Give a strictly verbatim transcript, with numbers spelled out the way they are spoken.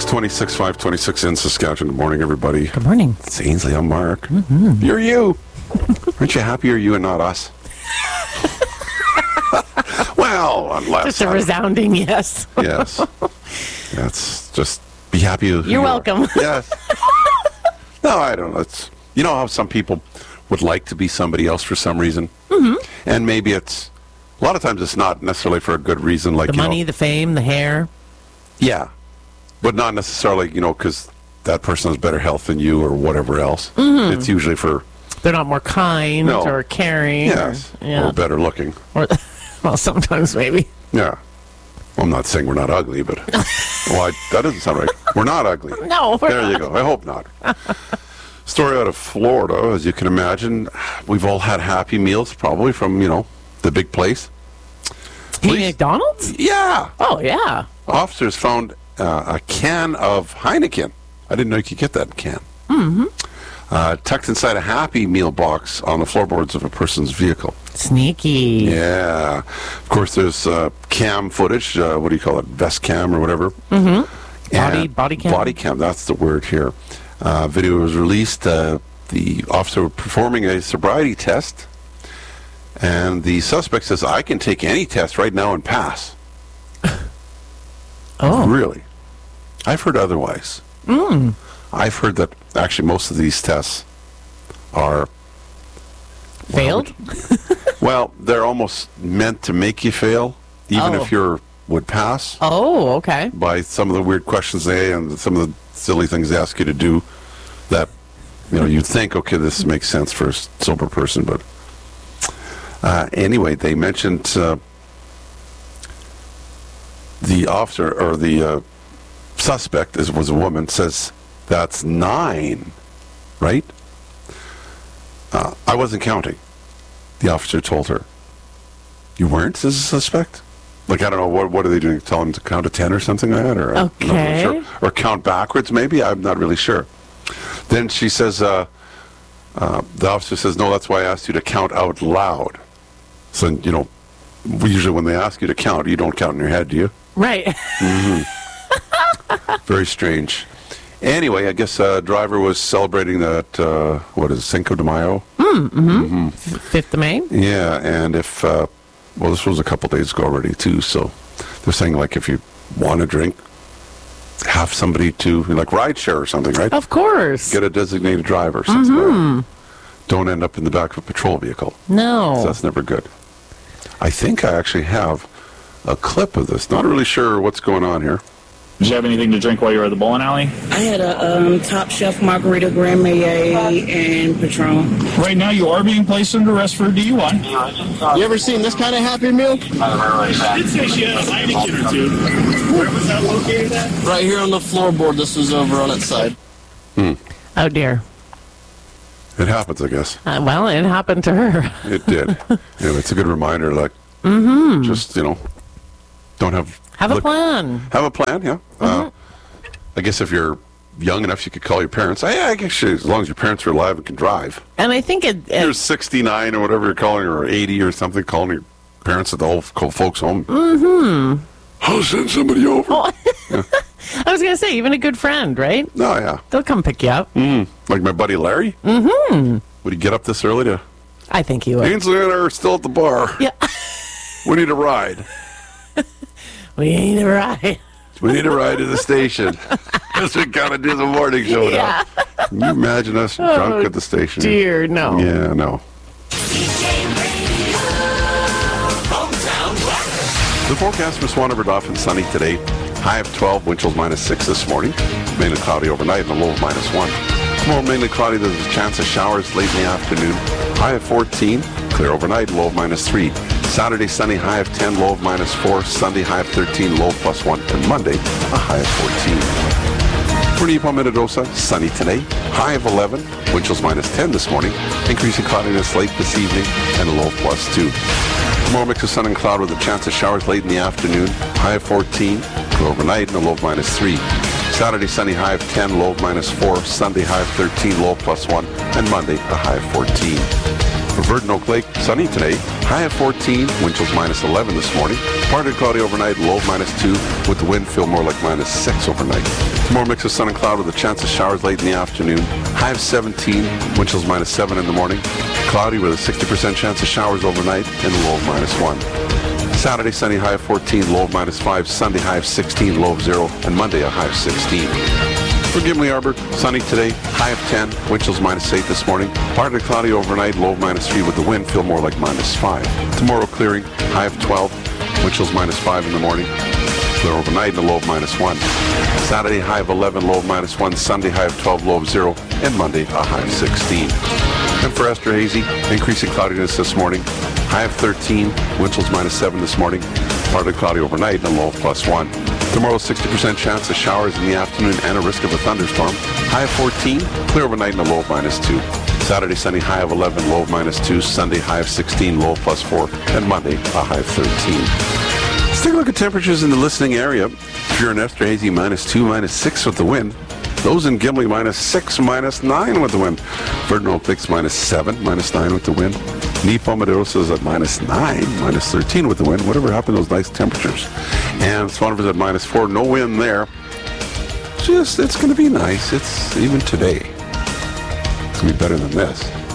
twenty-six, five twenty-six in Saskatchewan. Good morning, everybody. Good morning. It's Ainsley. I'm Mark. Mm-hmm. You're you. Aren't you happy you're you and not us? Well, unless... Just a resounding yes. Yes. That's just be happy. You're you welcome. Are. Yes. No, I don't know. It's, you know how some people would like to be somebody else for some reason? Mm-hmm. And maybe it's... A lot of times it's not necessarily for a good reason. Like The you money, know, the fame, the hair. Yeah. But not necessarily, you know, because that person has better health than you or whatever else. Mm-hmm. It's usually for... They're not more kind No. or caring. Yes. Or, yeah. Or better looking. Or, well, sometimes maybe. Yeah. Well, I'm not saying we're not ugly, but... well, I, that doesn't sound right. We're not ugly. No, we're There not. you go. I hope not. Story out of Florida, as you can imagine. We've all had Happy Meals, probably, from, you know, the big place. Hey, Police- McDonald's? Yeah. Oh, yeah. Officers found uh, a can of Heineken. I didn't know you could get that in can. Mm-hmm. Uh, tucked inside a Happy Meal box on the floorboards of a person's vehicle. Sneaky. Yeah. Of course, there's uh, cam footage. Uh, what do you call it? Vest cam or whatever. Mm-hmm. Body, And body cam? Body cam, that's the word here. Uh, video was released. Uh, the officer was performing a sobriety test. And the suspect says, I can take any test right now and pass. Oh. Really? I've heard otherwise. Mm. I've heard that actually most of these tests are... Failed? Well, they're almost meant to make you fail, even Oh. if you would pass, Oh, okay. by some of the weird questions they and some of the silly things they ask you to do that, you know, you think, okay, this makes sense for a sober person, but uh, anyway, they mentioned uh, the officer or the uh, suspect is, was a woman, says that's nine, right? Uh, I wasn't counting, the officer told her. You weren't, says the suspect? Like, I don't know, what what are they doing? Tell him to count to ten or something like that? Or, I'm not really Okay. sure. Or count backwards, maybe? I'm not really sure. Then she says, uh, uh, the officer says, no, that's why I asked you to count out loud. So, you know, usually when they ask you to count, you don't count in your head, do you? Right. Very strange. Anyway, I guess uh, driver was celebrating that, uh, what is it, Cinco de Mayo? Fifth of May? Yeah, and if, uh, well, this was a couple days ago already, too, so they're saying, like, if you want to drink, have somebody to, like, ride share or something, right? Of course. Get a designated driver or something like that. Don't end up in the back of a patrol vehicle. No. So that's never good. I think I actually have a clip of this. Not really sure what's going on here. Did you have anything to drink while you were at the bowling alley? I had a um, Top Chef Margarita Grand Marnier and Patron. Right now, you are being placed under arrest for a D U I. You ever seen this kind of Happy Meal? I did say she had a Heineken or two. Where was that located at? Right here on the floorboard. This was over on its side. Oh, dear. It happens, I guess. Uh, well, it happened to her. It did. Yeah, it's a good reminder, like, mm-hmm. just, you know, don't have... Have a look- plan. Have a plan, yeah. Uh, I guess if you're young enough, you could call your parents. I, I guess you, as long as your parents are alive and can drive. And I think it... You're it sixty-nine or whatever you're calling, or eighty or something, calling your parents at the old folks' home. mm-hmm. I'll send somebody over. Oh. I was going to say, even a good friend, right? No, yeah. They'll come pick you up. Mm. Like my buddy Larry. Mm-hmm. Would he get up this early to... I think he would. Ainsley and I are still at the bar. Yeah. We need a ride. We ain't a ride. We need a ride to the station. Because we got to do the morning show Yeah. now. Can you imagine us drunk at the station? Dear, no. Yeah, no. The forecast for Swan River Dauphin, sunny today. High of twelve, wind chills minus six this morning. Mainly cloudy overnight and a low of minus one. Tomorrow, mainly cloudy, there's a chance of showers late in the afternoon. High of fourteen, clear overnight, low of minus three. Saturday, sunny, high of ten, low of minus four. Sunday, high of thirteen, low of plus one. And Monday, a high of fourteen. For Nippon Metadosa, sunny today. High of eleven, wind chills minus ten this morning. Increasing cloudiness late this evening and a low of plus two. Tomorrow, mix of sun and cloud with a chance of showers late in the afternoon. High of fourteen, clear overnight and a low of minus three. Saturday, sunny, high of ten, low of minus four. Sunday, high of thirteen, low of plus one. And Monday, a high of fourteen. For Verdon Oak Lake, sunny today. High of fourteen, wind chills minus eleven this morning. Partly cloudy overnight, low of minus two, with the wind feel more like minus six overnight. Tomorrow mix of sun and cloud with a chance of showers late in the afternoon. High of seventeen, wind chills minus seven in the morning. Cloudy with a sixty percent chance of showers overnight and a low of minus one. Saturday, sunny, high of fourteen, low of minus five. Sunday, high of sixteen, low of zero. And Monday, a high of sixteen. For Gimli Arbor, sunny today, high of ten, wind chills minus eight this morning. Partly cloudy overnight, low of minus three, with the wind feel more like minus five. Tomorrow clearing, high of twelve, wind chills minus five in the morning. Clear overnight and a low of minus one. Saturday, high of eleven, low of minus one. Sunday, high of twelve, low of zero. And Monday, a high of sixteen. And for Esterhazy, increasing cloudiness this morning. High of thirteen, wind chills minus seven this morning. Partly cloudy overnight and a low of plus one. Tomorrow, sixty percent chance of showers in the afternoon and a risk of a thunderstorm. High of fourteen, clear overnight and a low of minus two. Saturday, sunny, high of eleven, low of minus two. Sunday, high of sixteen, low of plus four. And Monday, a high of thirteen. Let's take a look at temperatures in the listening area. If you're in Esterhazy, minus two, minus six with the wind. Those in Gimli, minus six, minus nine with the wind. Verdun Picks, minus seven, minus nine with the wind. Nipo Maderos is at minus nine, minus thirteen with the wind. Whatever happened to those nice temperatures? And Swan River's at minus four, no wind there. Just, it's going to be nice. It's even today. It's going to be better than this.